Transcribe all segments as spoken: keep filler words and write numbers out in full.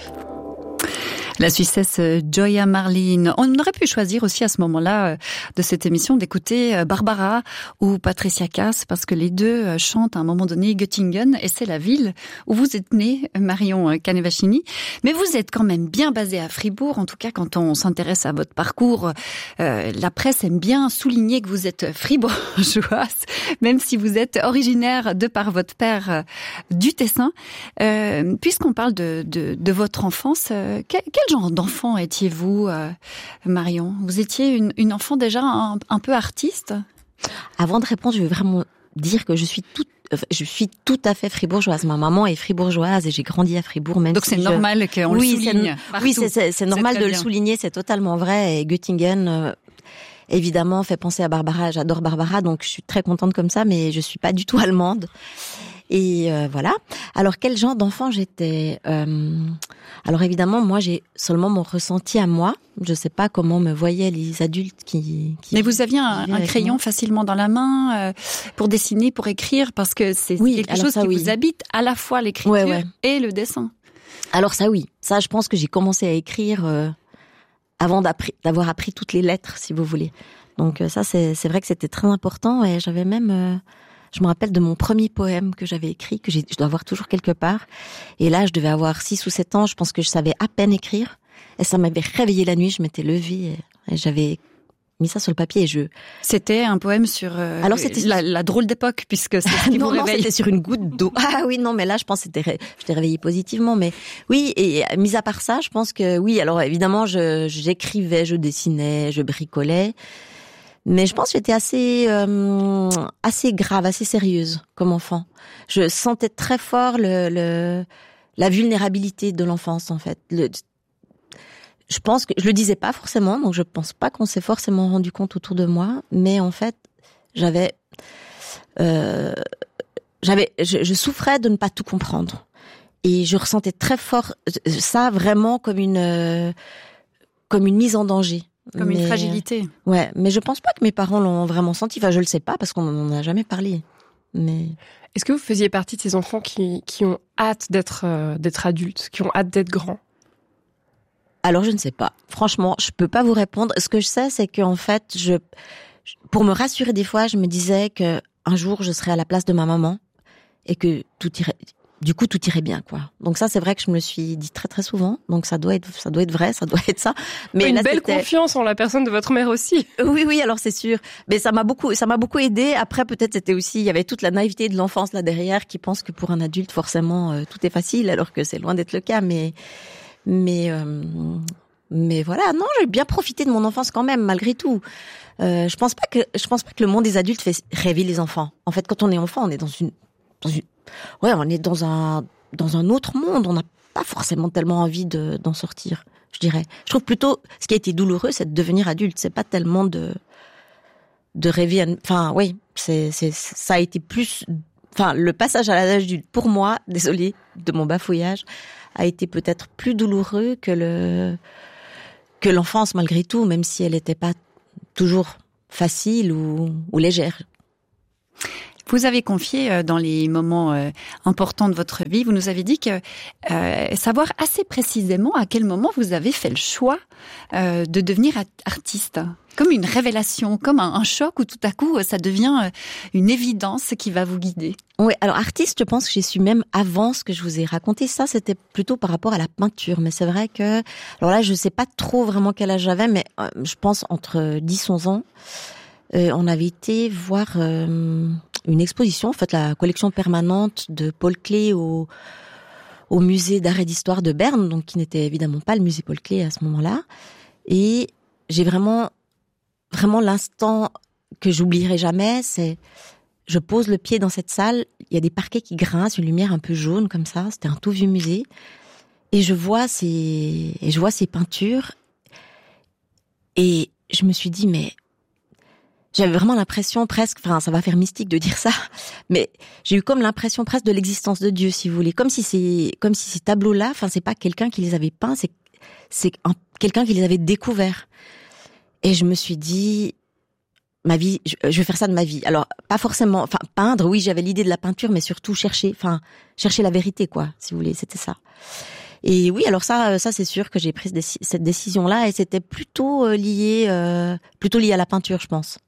La Suissesse Joya Marlin. On aurait pu choisir aussi à ce moment-là de cette émission d'écouter Barbara ou Patricia Cass, parce que les deux chantent à un moment donné Göttingen, et c'est la ville où vous êtes née, Marion Canevachini. Mais vous êtes quand même bien basée à Fribourg. En tout cas, quand on s'intéresse à votre parcours, euh, la presse aime bien souligner que vous êtes fribourgeoise, même si vous êtes originaire de par votre père euh, du Tessin. Euh, puisqu'on parle de, de, de votre enfance, euh, quel, quel genre d'enfant étiez-vous, euh, Marion? Vous étiez une, une enfant déjà un, un peu artiste? Avant de répondre, je veux vraiment dire que je suis toute, je suis tout à fait fribourgeoise. Ma maman est fribourgeoise et j'ai grandi à Fribourg. Même Donc si c'est je... normal qu'on oui, le souligne. C'est, oui, c'est, c'est, c'est normal c'est de bien. le souligner. C'est totalement vrai. Et Göttingen, euh, évidemment, fait penser à Barbara. J'adore Barbara, donc je suis très contente comme ça. Mais je suis pas du tout allemande. Et euh, voilà. Alors, quel genre d'enfant j'étais euh... Alors, évidemment, moi, j'ai seulement mon ressenti à moi. Je sais pas comment me voyaient les adultes qui... qui Mais vous aviez un, un crayon moi. facilement dans la main euh, pour dessiner, pour écrire, parce que c'est oui, quelque chose ça, qui oui. vous habite, à la fois l'écriture ouais, ouais. et le dessin. Alors ça, oui. Ça, je pense que j'ai commencé à écrire euh, avant d'appris, d'avoir appris toutes les lettres, si vous voulez. Donc ça, c'est, c'est vrai que c'était très important. Et j'avais même... Euh, Je me rappelle de mon premier poème que j'avais écrit, que j'ai, je dois avoir toujours quelque part. Et là, je devais avoir six ou sept ans. Je pense que je savais à peine écrire. Et ça m'avait réveillée la nuit. Je m'étais levée et, et j'avais mis ça sur le papier. Et je. C'était un poème sur euh, Alors c'était la, la drôle d'époque, puisque c'est ce qui non, vous non, réveille. C'était sur une goutte d'eau. Ah oui, non, mais là, je pense que c'était, je t'ai réveillée positivement. Mais oui, et mis à part ça, je pense que oui. Alors évidemment, je, j'écrivais, je dessinais, je bricolais. Mais je pense que j'étais assez euh, assez grave, assez sérieuse comme enfant. Je sentais très fort le, le la vulnérabilité de l'enfance en fait. Le, je pense que je le disais pas forcément, donc je pense pas qu'on s'est forcément rendu compte autour de moi. Mais en fait, j'avais euh, j'avais je, je souffrais de ne pas tout comprendre et je ressentais très fort ça vraiment comme une comme une mise en danger. Comme mais, une fragilité. Ouais, mais je pense pas que mes parents l'ont vraiment senti. Enfin, je le sais pas parce qu'on n'en a jamais parlé. Mais est-ce que vous faisiez partie de ces enfants qui qui ont hâte d'être euh, d'être adultes, qui ont hâte d'être grands? Alors je ne sais pas. Franchement, je peux pas vous répondre. Ce que je sais, c'est qu'en fait, je pour me rassurer des fois, je me disais que un jour je serais à la place de ma maman et que tout irait. Du coup, tout irait bien, quoi. Donc ça, c'est vrai que je me le suis dit très très souvent. Donc ça doit être, ça doit être vrai, ça doit être ça. Mais une là, belle c'était... confiance en la personne de votre mère aussi. Oui, oui, alors c'est sûr. Mais ça m'a beaucoup, ça m'a beaucoup aidé. Après, peut-être c'était aussi, il y avait toute la naïveté de l'enfance là derrière, qui pense que pour un adulte, forcément, euh, tout est facile, alors que c'est loin d'être le cas. Mais, mais, euh, mais voilà. Non, j'ai bien profité de mon enfance quand même, malgré tout. Euh, je pense pas que, je pense pas que le monde des adultes fait rêver les enfants. En fait, quand on est enfant, on est dans une, dans une Ouais, on est dans un dans un autre monde. On n'a pas forcément tellement envie de d'en sortir, je dirais. Je trouve plutôt ce qui a été douloureux, c'est de devenir adulte. C'est pas tellement de de rêver. À... Enfin, oui, c'est c'est ça a été plus. Enfin, le passage à l'âge adulte, pour moi, désolée de mon bafouillage, a été peut-être plus douloureux que le que l'enfance malgré tout, même si elle n'était pas toujours facile ou ou légère. Vous avez confié dans les moments euh, importants de votre vie, vous nous avez dit que euh, savoir assez précisément à quel moment vous avez fait le choix euh, de devenir artiste. Comme une révélation, comme un, un choc où tout à coup ça devient une évidence qui va vous guider. Oui, alors artiste, je pense que j'ai su même avant ce que je vous ai raconté. Ça, c'était plutôt par rapport à la peinture. Mais c'est vrai que... Alors là, je sais pas trop vraiment quel âge j'avais, mais euh, je pense entre dix onze ans. Euh, on avait été voir... Euh, une exposition, en fait, la collection permanente de Paul Klee au, au musée d'art et d'histoire de Berne, donc qui n'était évidemment pas le musée Paul Klee à ce moment-là. Et j'ai vraiment, vraiment l'instant que j'oublierai jamais, c'est, je pose le pied dans cette salle, il y a des parquets qui grincent, une lumière un peu jaune comme ça, c'était un tout vieux musée, et je vois ces, et je vois ces peintures, et je me suis dit, mais j'avais vraiment l'impression presque, enfin ça va faire mystique de dire ça, mais j'ai eu comme l'impression presque de l'existence de Dieu, si vous voulez, comme si c'est, comme si ces tableaux-là, enfin c'est pas quelqu'un qui les avait peints, c'est, c'est un, quelqu'un qui les avait découverts. Et je me suis dit, ma vie, je, je vais faire ça de ma vie. Alors pas forcément, enfin peindre, oui j'avais l'idée de la peinture, mais surtout chercher, enfin chercher la vérité quoi, si vous voulez, c'était ça. Et oui, alors ça, ça c'est sûr que j'ai pris cette décision-là et c'était plutôt lié, euh, plutôt lié à la peinture, je pense.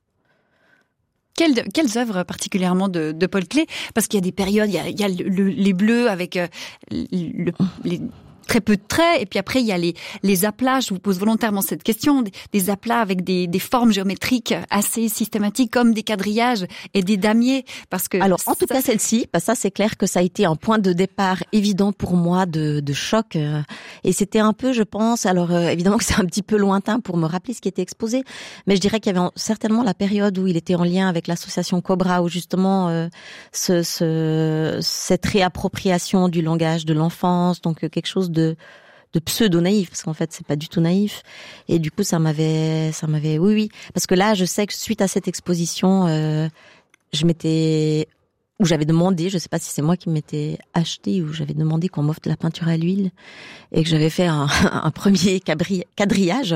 Quelles, quelles œuvres particulièrement de, de Paul Klee? Parce qu'il y a des périodes, il y a, il y a le, le, les bleus avec euh, le, les très peu de traits, et puis après il y a les, les aplats. Je vous pose volontairement cette question, des, des aplats avec des, des formes géométriques assez systématiques, comme des quadrillages et des damiers. Parce que alors en tout ça... cas celle-ci, bah ça c'est clair que ça a été un point de départ évident pour moi de, de choc, euh, et c'était un peu, je pense, alors euh, évidemment que c'est un petit peu lointain pour me rappeler ce qui était exposé, mais je dirais qu'il y avait certainement la période où il était en lien avec l'association Cobra, où justement euh, ce, ce, cette réappropriation du langage de l'enfance, donc euh, quelque chose de de de pseudo naïf, parce qu'en fait c'est pas du tout naïf, et du coup ça m'avait ça m'avait oui oui parce que là je sais que suite à cette exposition euh, je m'étais où j'avais demandé, je sais pas si c'est moi qui m'étais acheté ou j'avais demandé qu'on m'offre de la peinture à l'huile et que j'avais fait un, un premier cabri, quadrillage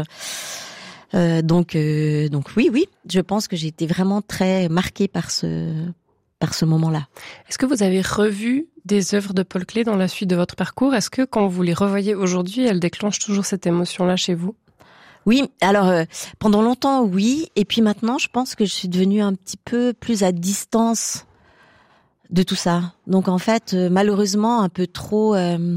euh, donc euh, donc oui oui je pense que j'ai été vraiment très marquée par ce par ce moment-là. Est-ce que vous avez revu des œuvres de Paul Klee dans la suite de votre parcours? Est-ce que quand vous les revoyez aujourd'hui, elles déclenchent toujours cette émotion-là chez vous? Oui, alors euh, pendant longtemps, oui. Et puis maintenant, je pense que je suis devenue un petit peu plus à distance de tout ça. Donc en fait, euh, malheureusement, un peu trop... Euh,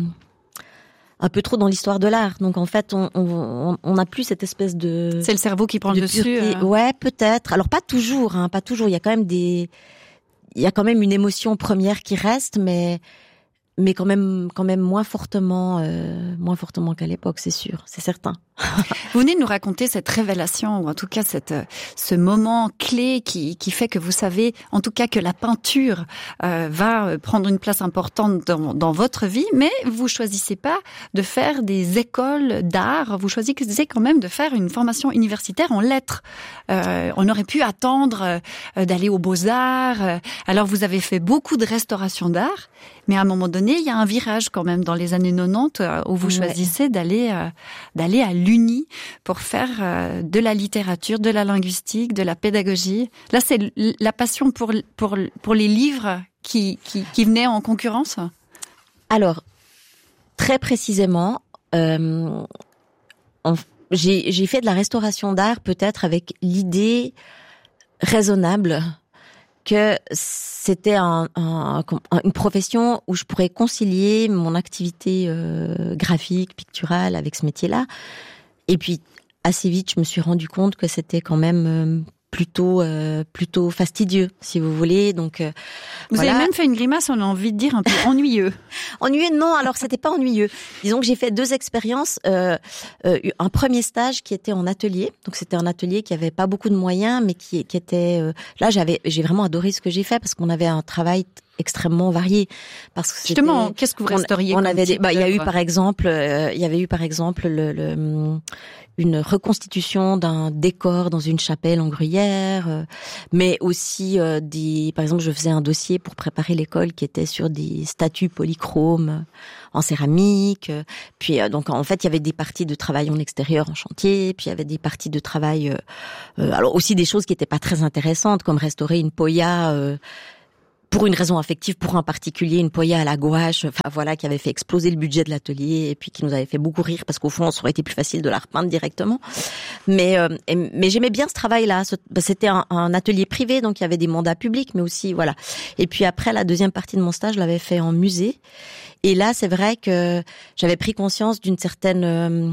un peu trop dans l'histoire de l'art. Donc en fait, on on on n'a plus cette espèce de... C'est le cerveau qui prend le dessus. Euh... Ouais, peut-être. Alors pas toujours, hein, pas toujours. Il y a quand même des... Il y a quand même une émotion première qui reste, mais mais quand même quand même moins fortement euh, moins fortement qu'à l'époque, c'est sûr, c'est certain. Vous venez de nous raconter cette révélation, ou en tout cas cette ce moment clé qui qui fait que vous savez, en tout cas, que la peinture euh, va prendre une place importante dans dans votre vie, mais vous choisissez pas de faire des écoles d'art, vous choisissez quand même de faire une formation universitaire en lettres. Euh, on aurait pu attendre euh, d'aller aux Beaux-Arts. Alors vous avez fait beaucoup de restauration d'art, mais à un moment donné, il y a un virage quand même dans les années quatre-vingt-dix euh, où vous ouais. choisissez d'aller euh, d'aller à l'Uni pour faire euh, de la littérature, de la linguistique, de la pédagogie. Là, c'est la passion pour pour pour les livres qui qui, qui venaient en concurrence. Alors, très précisément, euh, on, j'ai j'ai fait de la restauration d'art peut-être avec l'idée raisonnable que c'était un, un, une profession où je pourrais concilier mon activité euh, graphique, picturale avec ce métier-là. Et puis, assez vite, je me suis rendu compte que c'était quand même euh, plutôt euh, plutôt fastidieux, si vous voulez. Donc, euh, vous voilà. avez même fait une grimace, on a envie de dire un peu ennuyeux. Ennuyeux, non. Alors, c'était pas ennuyeux. Disons que j'ai fait deux expériences. Euh, euh, un premier stage qui était en atelier. Donc, c'était un atelier qui avait pas beaucoup de moyens, mais qui, qui était euh, là. J'avais, j'ai vraiment adoré ce que j'ai fait parce qu'on avait un travail extrêmement varié. Parce que justement, qu'est-ce que vous restauriez? On, on avait des, bah, il y a eu par exemple, euh, il y avait eu par exemple le, le une reconstitution d'un décor dans une chapelle en gruyère, euh, mais aussi euh, des, par exemple, je faisais un dossier pour préparer l'école qui était sur des statues polychromes en céramique. Puis euh, donc en fait, il y avait des parties de travail en extérieur en chantier, puis il y avait des parties de travail, euh, euh, alors aussi des choses qui étaient pas très intéressantes, comme restaurer une poya. Euh, pour une raison affective, pour un particulier, une poya à la gouache, enfin voilà, qui avait fait exploser le budget de l'atelier et puis qui nous avait fait beaucoup rire parce qu'au fond, ça aurait été plus facile de la repeindre directement. Mais euh, mais j'aimais bien ce travail-là. C'était un, un atelier privé, donc il y avait des mandats publics, mais aussi voilà. Et puis après, la deuxième partie de mon stage, je l'avais fait en musée. Et là, c'est vrai que j'avais pris conscience d'une certaine euh,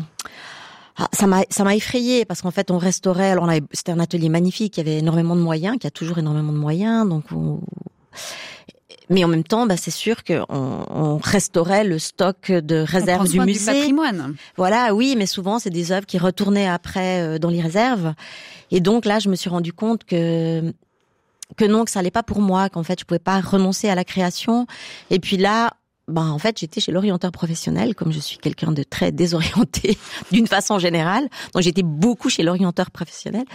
Ah, ça m'a ça m'a effrayée parce qu'en fait on restaurait. Alors on avait, c'était un atelier magnifique, il y avait énormément de moyens, qui a toujours énormément de moyens, donc on, mais en même temps, bah c'est sûr qu'on on restaurait le stock de réserves du musée. Du patrimoine. Voilà, oui, mais souvent c'est des œuvres qui retournaient après dans les réserves. Et donc là, je me suis rendu compte que que non, que ça allait pas pour moi, qu'en fait je pouvais pas renoncer à la création. Et puis là. Ben, en fait, j'étais chez l'orienteur professionnel, comme je suis quelqu'un de très désorienté d'une façon générale. Donc, j'étais beaucoup chez l'orienteur professionnel.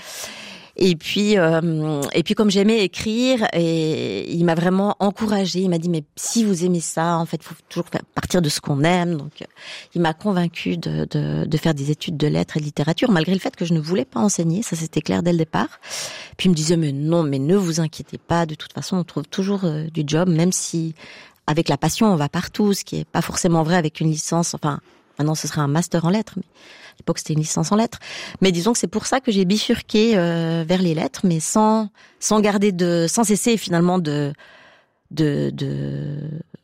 Et puis, euh, et puis, comme j'aimais écrire, et il m'a vraiment encouragée. Il m'a dit, mais si vous aimez ça, en fait, il faut toujours partir de ce qu'on aime. Donc, il m'a convaincue de, de, de faire des études de lettres et de littérature, malgré le fait que je ne voulais pas enseigner. Ça, c'était clair dès le départ. Puis, il me disait, mais non, mais ne vous inquiétez pas. De toute façon, on trouve toujours euh, du job, même si avec la passion, on va partout, ce qui est pas forcément vrai avec une licence. Enfin, maintenant, ce serait un master en lettres, mais à l'époque, c'était une licence en lettres. Mais disons que c'est pour ça que j'ai bifurqué euh, vers les lettres, mais sans sans garder de, sans cesser finalement de de de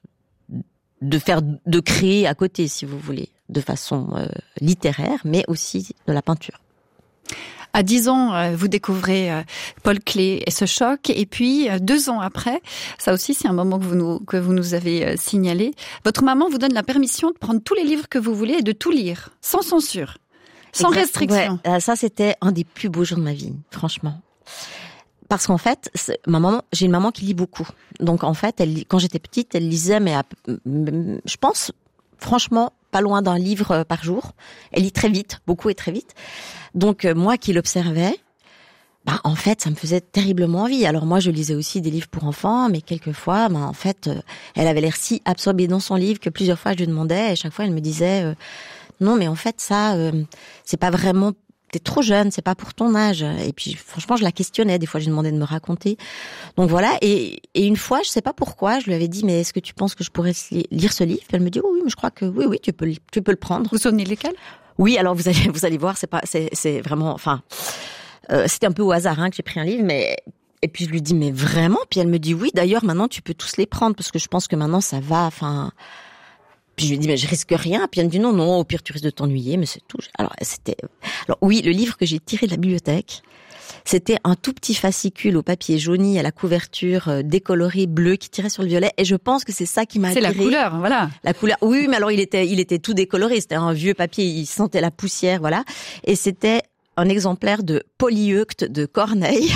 de faire, de créer à côté, si vous voulez, de façon euh, littéraire, mais aussi de la peinture. À dix ans, vous découvrez Paul Klee et ce choc. Et puis, deux ans après, ça aussi, c'est un moment que vous nous, que vous nous avez signalé. Votre maman vous donne la permission de prendre tous les livres que vous voulez et de tout lire, sans censure, sans exact, restriction. Ouais, ça, c'était un des plus beaux jours de ma vie, franchement. Parce qu'en fait, ma maman, j'ai une maman qui lit beaucoup. Donc, en fait, elle, quand j'étais petite, elle lisait, mais à, je pense, franchement, pas loin d'un livre par jour. Elle lit très vite, beaucoup et très vite. Donc, moi qui l'observais, bah, en fait, ça me faisait terriblement envie. Alors, moi, je lisais aussi des livres pour enfants, mais quelquefois, bah, en fait, elle avait l'air si absorbée dans son livre que plusieurs fois, je lui demandais, et chaque fois, elle me disait, euh, non, mais en fait, ça, euh, c'est pas vraiment, t'es trop jeune, c'est pas pour ton âge. Et puis, franchement, je la questionnais. Des fois, je lui demandais de me raconter. Donc voilà. Et, et une fois, je sais pas pourquoi, je lui avais dit, mais est-ce que tu penses que je pourrais lire ce livre? Puis elle me dit, oh, oui, mais je crois que oui, oui, tu peux, tu peux le prendre. Vous vous souvenez lesquels? Oui, alors vous allez, vous allez voir, c'est pas, c'est, c'est vraiment, enfin, euh, c'était un peu au hasard hein, que j'ai pris un livre, mais et puis je lui dis, mais vraiment? Puis elle me dit, oui. D'ailleurs, maintenant, tu peux tous les prendre parce que je pense que maintenant ça va. Enfin. Puis je lui dis, mais je risque rien. Puis elle me dit, non, non, au pire, tu risques de t'ennuyer, mais c'est tout. Alors, c'était, alors oui, le livre que j'ai tiré de la bibliothèque, c'était un tout petit fascicule au papier jauni à la couverture euh, décolorée bleue qui tirait sur le violet. Et je pense que c'est ça qui m'a attiré. C'est la couleur, voilà. La couleur. Oui, mais alors il était, il était tout décoloré. C'était un vieux papier. Il sentait la poussière, voilà. Et c'était un exemplaire de Polyeucte de Corneille.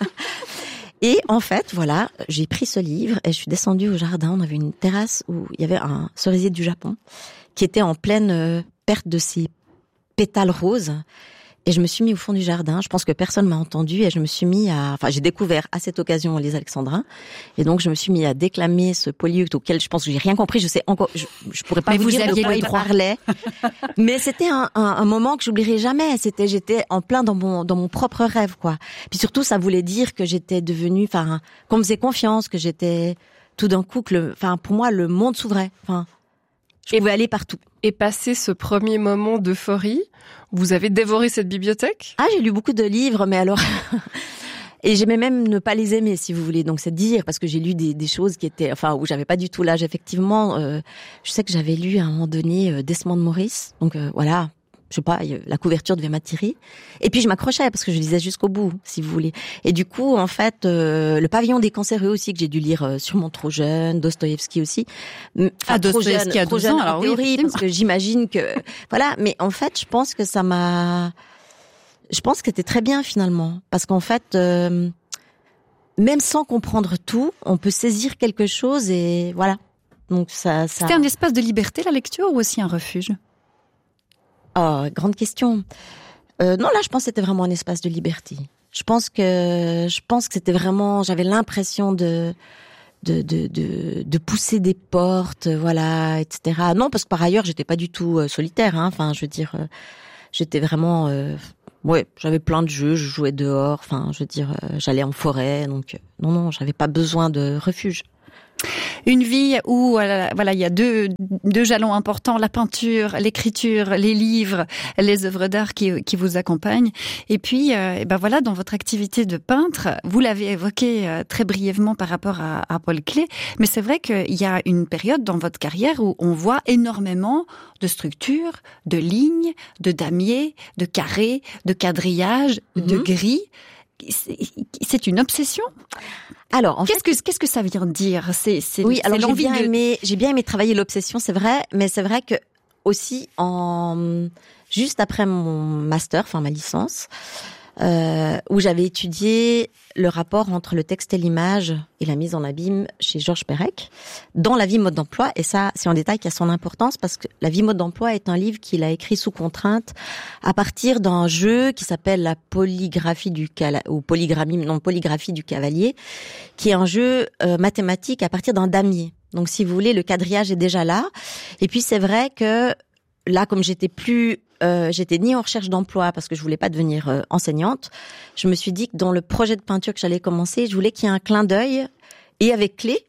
Et en fait, voilà, j'ai pris ce livre et je suis descendue au jardin. On avait une terrasse où il y avait un cerisier du Japon qui était en pleine euh, perte de ses pétales roses. Et je me suis mis au fond du jardin. Je pense que personne m'a entendu et je me suis mis à, enfin, j'ai découvert à cette occasion les Alexandrins. Et donc, je me suis mis à déclamer ce Polyeucte auquel je pense que j'ai rien compris. Je sais encore, je, je pourrais pas mais vous, vous dire de quoi il parlait. Mais c'était un, un, un moment que j'oublierai jamais. C'était, j'étais en plein dans mon, dans mon propre rêve, quoi. Puis surtout, ça voulait dire que j'étais devenue, enfin, qu'on me faisait confiance, que j'étais tout d'un coup que le, enfin, pour moi, le monde s'ouvrait. Enfin, je pouvais aller partout. Et passé ce premier moment d'euphorie, vous avez dévoré cette bibliothèque? Ah, j'ai lu beaucoup de livres, mais alors... Et j'aimais même ne pas les aimer, si vous voulez. Donc, c'est dire, parce que j'ai lu des, des choses qui étaient... Enfin, où j'avais pas du tout l'âge, effectivement. Euh, je sais que j'avais lu, à un moment donné, euh, Desmond Morris. Donc, euh, voilà... Je sais pas, la couverture devait m'attirer. Et puis je m'accrochais parce que je lisais jusqu'au bout, si vous voulez. Et du coup, en fait, euh, le Pavillon des cancéreux aussi que j'ai dû lire euh, sûrement trop jeune, Dostoïevski aussi. Enfin, ah, Dostoïevski à douze ans, alors oui, théorie, parce que j'imagine que voilà. Mais en fait, je pense que ça m'a. Je pense que c'était très bien finalement, parce qu'en fait, euh, même sans comprendre tout, on peut saisir quelque chose et voilà. Donc ça. ça... C'était un espace de liberté la lecture ou aussi un refuge? Oh, grande question. Euh, non, là, je pense que c'était vraiment un espace de liberté. Je pense que, je pense que c'était vraiment, j'avais l'impression de, de, de, de, de pousser des portes, voilà, et cetera. Non, parce que par ailleurs, j'étais pas du tout euh, solitaire, hein. Enfin, je veux dire, euh, j'étais vraiment, euh, ouais, j'avais plein de jeux, je jouais dehors. Enfin, je veux dire, euh, j'allais en forêt, donc euh, non, non, j'avais pas besoin de refuge. Une vie où voilà, il y a deux deux jalons importants, la peinture, l'écriture, les livres, les œuvres d'art qui qui vous accompagnent. Et puis euh, et ben voilà, dans votre activité de peintre, vous l'avez évoqué euh, très brièvement par rapport à, à Paul Klee, mais c'est vrai qu'il y a une période dans votre carrière où on voit énormément de structures, de lignes, de damiers, de carrés, de quadrillages, mm-hmm. de grilles. C'est une obsession. Alors, en qu'est-ce fait, que qu'est-ce que ça vient dire? C'est c'est oui. c'est alors j'ai bien de... aimé, j'ai bien aimé travailler l'obsession, c'est vrai, mais c'est vrai que aussi en juste après mon master, enfin ma licence, euh, où j'avais étudié le rapport entre le texte et l'image et la mise en abîme chez Georges Perec dans La vie mode d'emploi. Et ça, c'est un détail qui a son importance parce que La vie mode d'emploi est un livre qu'il a écrit sous contrainte à partir d'un jeu qui s'appelle la polygraphie du cal ou polygraphie non polygraphie du cavalier, qui est un jeu euh, mathématique à partir d'un damier. Donc, si vous voulez, le quadrillage est déjà là. Et puis, c'est vrai que là, comme j'étais plus Euh, j'étais ni en recherche d'emploi parce que je voulais pas devenir euh, enseignante. Je me suis dit que dans le projet de peinture que j'allais commencer, je voulais qu'il y ait un clin d'œil et avec Klee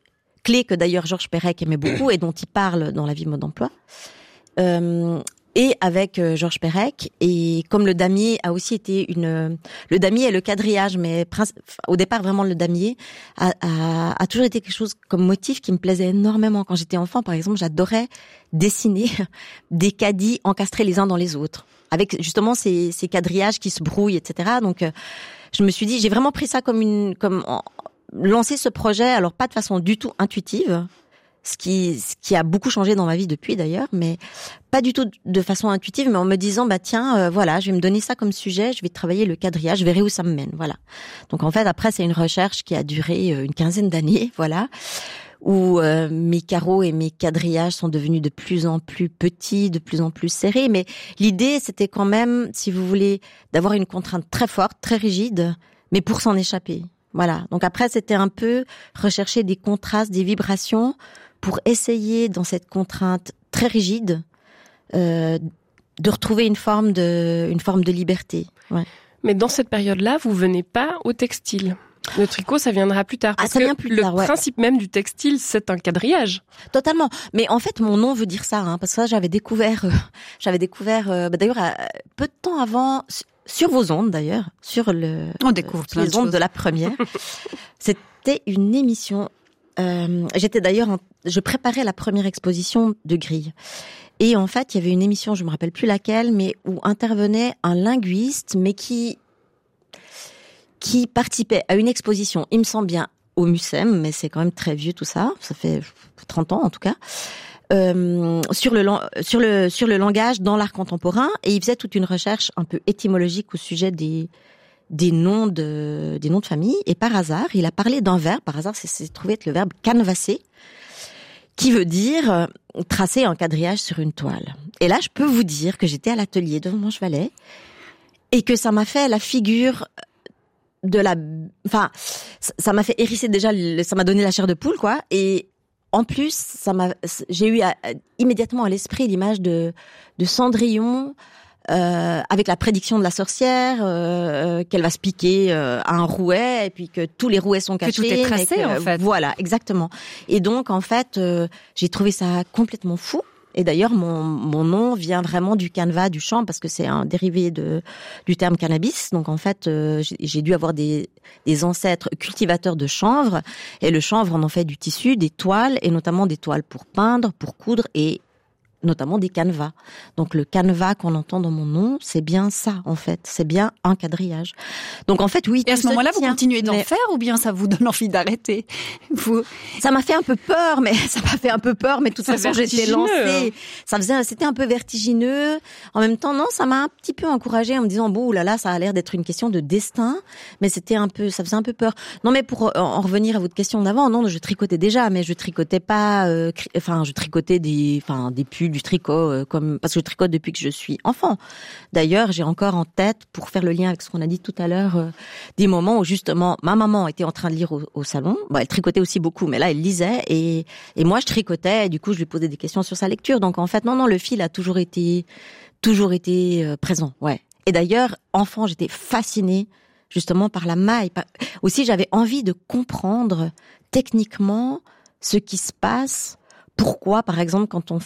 clé que d'ailleurs Georges Perec aimait beaucoup et dont il parle dans La vie mode d'emploi. Euh, et avec euh, Georges Perec, et comme le damier a aussi été une... Le damier et le quadrillage, mais prince, au départ vraiment le damier, a, a, a toujours été quelque chose comme motif qui me plaisait énormément. Quand j'étais enfant, par exemple, j'adorais dessiner des caddies encastrés les uns dans les autres, avec justement ces, ces quadrillages qui se brouillent, et cetera. Donc euh, je me suis dit, j'ai vraiment pris ça comme une... comme en, lancer ce projet, alors pas de façon du tout intuitive, ce qui ce qui a beaucoup changé dans ma vie depuis d'ailleurs, mais pas du tout de façon intuitive, mais en me disant bah tiens euh, voilà, je vais me donner ça comme sujet, je vais travailler le quadrillage, je verrai où ça me mène, voilà. Donc en fait après c'est une recherche qui a duré une quinzaine d'années, voilà, où euh, mes carreaux et mes quadrillages sont devenus de plus en plus petits, de plus en plus serrés, mais l'idée c'était quand même, si vous voulez, d'avoir une contrainte très forte, très rigide, mais pour s'en échapper. Voilà. Donc après, c'était un peu rechercher des contrastes, des vibrations pour essayer, dans cette contrainte très rigide, euh, de retrouver une forme de, une forme de liberté. Ouais. Mais dans cette période-là, vous venez pas au textile. Le tricot, ça viendra plus tard. Parce ah, ça que vient plus le tard, ouais. principe même du textile, c'est un quadrillage. Totalement. Mais en fait, mon nom veut dire ça, hein, parce que ça, j'avais découvert, euh, j'avais découvert, euh, bah, d'ailleurs, euh, peu de temps avant, sur vos ondes d'ailleurs, sur le, on découvre euh, plein les de ondes choses. de la première. C'était une émission. Euh, j'étais d'ailleurs, en, je préparais la première exposition de Grille. Et en fait, il y avait une émission, je me rappelle plus laquelle, mais où intervenait un linguiste, mais qui qui participait à une exposition, il me semble bien, au Mucem, mais c'est quand même très vieux tout ça, ça fait trente ans en tout cas, euh, sur le sur le sur le langage dans l'art contemporain, et il faisait toute une recherche un peu étymologique au sujet des des noms de des noms de famille, et par hasard, il a parlé d'un verbe, par hasard, c'est, c'est trouvé être le verbe canvasser, qui veut dire euh, tracer un quadrillage sur une toile. Et là, je peux vous dire que j'étais à l'atelier devant mon chevalet et que ça m'a fait la figure de la, enfin, ça m'a fait hérisser déjà, ça m'a donné la chair de poule, quoi. Et en plus, ça m'a, j'ai eu à, immédiatement à l'esprit l'image de de Cendrillon. Euh, avec la prédiction de la sorcière, euh, qu'elle va se piquer euh, à un rouet, et puis que tous les rouets sont cachés. Que tout est tracé, que, en fait. Voilà, exactement. Et donc, en fait, euh, j'ai trouvé ça complètement fou. Et d'ailleurs, mon, mon nom vient vraiment du canevas, du chanvre, parce que c'est un dérivé de du terme cannabis. Donc, en fait, euh, j'ai, j'ai dû avoir des, des ancêtres cultivateurs de chanvre. Et le chanvre, on en fait du tissu, des toiles, et notamment des toiles pour peindre, pour coudre, et notamment des canevas. Donc le canevas qu'on entend dans mon nom, c'est bien ça en fait, c'est bien un quadrillage. Donc en fait oui. Et à ce moment-là, vous continuez d'en mais... faire ou bien ça vous donne envie d'arrêter? Vous... Ça m'a fait un peu peur, mais ça m'a fait un peu peur, mais de toute c'est façon j'étais lancée. Ça faisait, c'était un peu vertigineux. En même temps, non, ça m'a un petit peu encouragée en me disant bon, là là, ça a l'air d'être une question de destin, mais c'était un peu, ça faisait un peu peur. Non, mais pour en revenir à votre question d'avant, non, je tricotais déjà, mais je tricotais pas, euh, enfin, je tricotais des, enfin, des pulls, du tricot, euh, comme parce que je tricote depuis que je suis enfant. D'ailleurs, j'ai encore en tête, pour faire le lien avec ce qu'on a dit tout à l'heure, euh, des moments où justement ma maman était en train de lire au, au salon. Bon, elle tricotait aussi beaucoup, mais là, elle lisait et et moi, je tricotais. Et du coup, je lui posais des questions sur sa lecture. Donc, en fait, non, non, le fil a toujours été, toujours été euh, présent. Ouais. Et d'ailleurs, enfant, j'étais fascinée justement par la maille. Aussi, j'avais envie de comprendre techniquement ce qui se passe. Pourquoi, par exemple, quand on